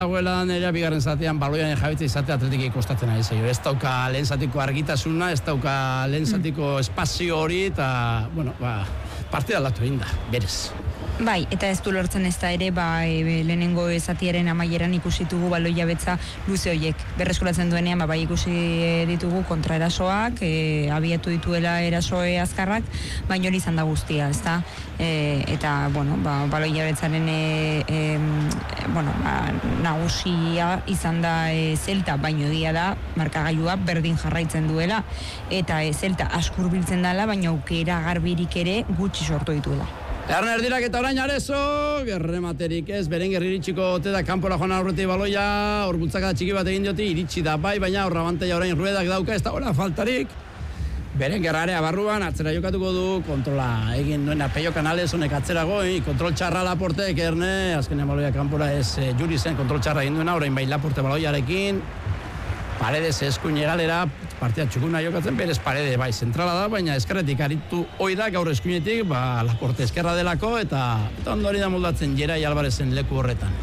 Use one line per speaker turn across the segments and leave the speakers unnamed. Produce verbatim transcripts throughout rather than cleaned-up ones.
Dagoela nire bigarren zatean baloian jabetza izatea Atletik kostatzen ari zaio. Ez dauka lehen zatiko argitasuna, ez dauka lehen zatiko espazio hori, eta, bueno, ba, partida aldatu egin da, berez.
Bai, eta ez du lortzen ez da ere, ba, e, lehenengo zatiaren amaieran ikusitugu baloi jabetza luze horiek. Berreskuratzen duenean, ba, bai ikusi ditugu kontraerasoak, e, abiatu dituela erasoe azkarrak, baina hori izan da guztia, ez da? E, eta, bueno, ba, baloi jabetzaren, e, e, bueno, ba, nagusia izan da e, Zelta, baino dia da, markagailua berdin jarraitzen duela, eta e, Zelta askur biltzen dela, baina aukera garbirik ere gutxi sortu dituela.
Erne erdirak eta orain Arezo, gerrematerik ez, Berenguer iritsiko ote da kanpora joan aurretik baloia, hor bultzaka txiki bat egin dioti, iritsi da bai, baina horra bantaia orain Ruedak dauka, ez da hori faltarik. Berenguer area barruan, atzera jokatuko du, kontrola egin duena Peio Canales, honek atzera goi, kontrol txarra Laportek, Erne, azkenean baloia kanpora ez e, juri zen, kontrol txarra egin duena, orain bai Laporte baloiarekin, Paredes eskuin egalera, partia txukuna jokatzen, berez Paredes bai zentrala da, baina eskerretik aritu hoi da gaur eskuinetik, ba, Laporte eskerra delako, eta, eta ondori da moldatzen Gerai Alvarezen leku horretan.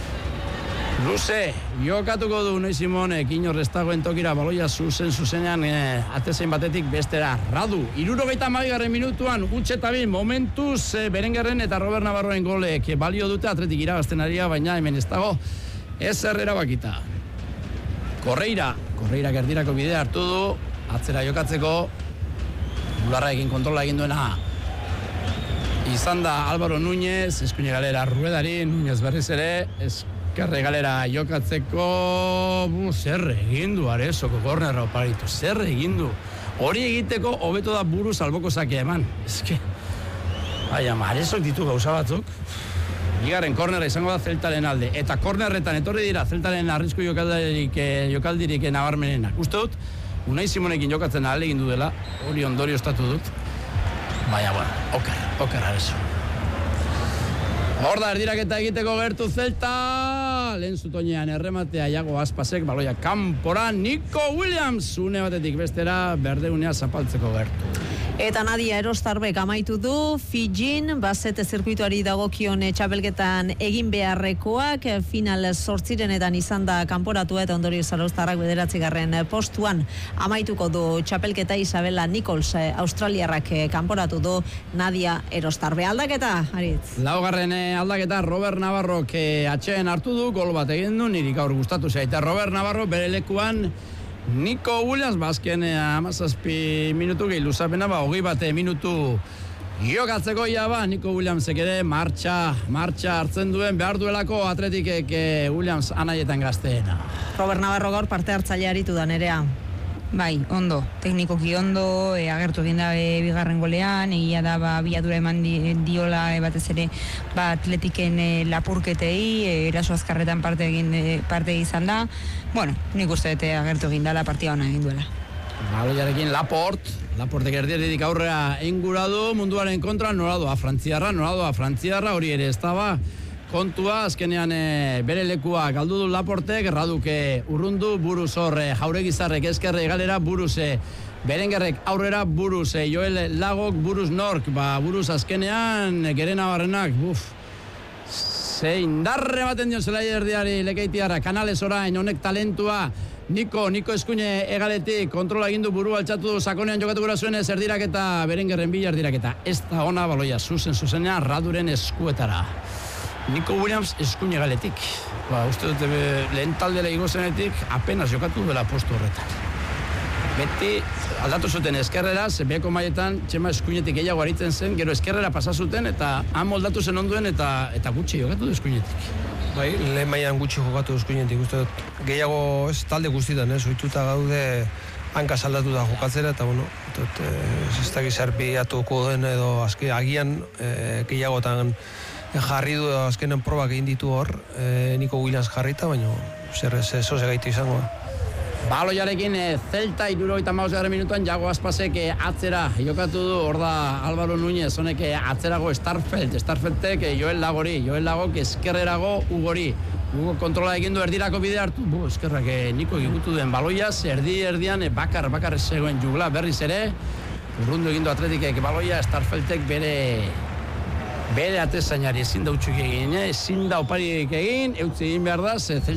Luze, jokatuko du Unai Simonek, inorrez dagoen tokira, baloia zuzen zuzenean, e, atezein batetik bestera, Radu, hirurogeita hamabigarren minutuan, utxetabil momentuz, e, Berengerren eta Robert Navarroen golek balio dute Atletik irabazten aria, baina hemen ez dago, ez errera bakita. Correira, Correira gerdirako bidea hartu du, atzera jokatzeko, bularra egin kontrola egin duena, izan da Álvaro Núñez, eskuine galera Ruedari, Núñez berriz ere, eskerre galera jokatzeko, bu, zer egin du, Arezoko kornerra oparitu, zer egin du, hori egiteko hobeto da buruz alboko zakea eman, eske, bai ama, Arezok ditu gauza batzuk, Bigarren kornerra izango da Zeltaren alde. Eta kornerretan etorri dira Zeltaren arrisku jokaldirik, jokaldirik nabarmenenak. Uste dut, Unai Simonekin jokatzen ahal egin du dela, hori ondorio estatu dut. Baina, bueno, oker, oker Arezo. Hor da, erdiraketa egiteko gertu Zelta, lehen zutoinean errematea Iago Aspasek, baloia kanpora, Nico Williams, une batetik bestera, berdeunea zapaltzeko gertu.
Eta Nadia Erostarbek amaitu du, Fijin, basete zirkuituari dagokion txapelketan egin beharrekoak, final zortzirenetan izan da kanporatu eta ondorio Zarauztarrak bederatzigarren postuan amaituko du txapelketa. Isabella Nichols, australiarrak kanporatu du Nadia Erostarbe. Aldaketa, Aritz?
Laugarren aldaketa, Robert Navarrok atxeen hartu du, gol bat egin du, niri gaur gustatu zaita. Robert Navarro bere lekuan Nico Williams, bazken amazazpi minutu gehi luzapena, ba, hogei bate minutu jokatzeko ia ba, Nico Williamsek ere martxa, martxa hartzen duen behar duelako Atletikek Williams anaietan gazteena.
Robert Navarro gaur parte hartzaile aritu da Nerea.
Bai, ondo, teknikoki ondo, e, agertu egin da e, bigarren golean, egia da ba, biadura eman di, diola e, batez ere ba, Atletiken e, lapurketei, e, eraso azkarretan parte egin e, parte izan da. Bueno, nik uste dute agertu egin dela, partida ona egin duela.
Baloiarekin Laport, Laportek erdieretik aurrea enguradu, munduaren kontra, noradoa Frantziarra, noradoa Frantziarra, hori ere ez da ba, kontua, azkenean e, bere lekua galdu du Laportek, Raduke urrundu, buruz hor e, Jauregizarrek eskerre galera, buruz e, Berengerrek aurrera, buruz e, Joel Lagok, buruz Nork, ba, buruz azkenean e, Gerena Barrenak, buf, zein darre baten dio zelai erdiari Lekeitiarra, Canales orain, honek talentua, Niko, Niko eskuine egaletik, kontrola egindu buru altxatu du, sakonean jokatu gura zuen ez erdirak eta Berengerren bila erdirak eta ez da ona baloia zuzen zuzenean Raduren eskuetara. Nico Williams eskuin egaletik. Ba, uste dute lehen taldela igozenetik apenas jokatu dela postu horretan. Beti aldatu zuten eskerreraz, beheko maietan txema eskuinetik gehiago aritzen zen, gero eskerrera pasa zuten eta han moldatu zen onduen eta eta gutxi jokatu du eskuinetik.
Bai, lehen mailan gutxi jokatu eskuinetik, uste dut gehiago ez talde guztietan, ez, ohituta gaude hankaz aldatu da jokatzera eta bueno, dut, ez dakiz arpiatuko den edo azki, agian e, gehiagotan jarri du azkenen probak egin ditu hor, e, Nico Williams jarrita, baina zer ez oso gaitu izango.
Baloiarekin e, Zelta hirurogeita hamabost minutuan Iago Aspasek e, atzera jokatu du, hor da Álvaro Núñez, honek e, atzerago Starfelt, Starfeltek e, Joel Lagori, Joel Lagok eskerrerago Ugori. Hugo kontrola egin du erdirako bide hartu, bu, eskerrak e, Niko egikutu duen baloiaz, erdi erdian e, bakar, bakar zegoen jugla berriz ere, urrundu egin du Atletikek baloia, Starfeltek bere bere atezainari ezin da utxuk egin, eh? ezin da oparik egin, eutzi egin behar da, ze